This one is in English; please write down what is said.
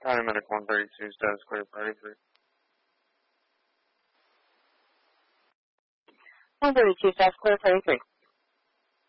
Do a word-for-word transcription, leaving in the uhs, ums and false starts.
Paramedic one thirty-two, status clear, priority three. one thirty-two, status clear, priority three.